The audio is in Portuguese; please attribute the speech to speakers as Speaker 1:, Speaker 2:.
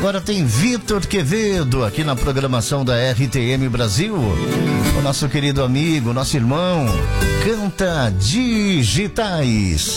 Speaker 1: Agora tem Vitor Quevedo aqui na programação da RTM Brasil. O nosso querido amigo, nosso irmão, Canta Digitais.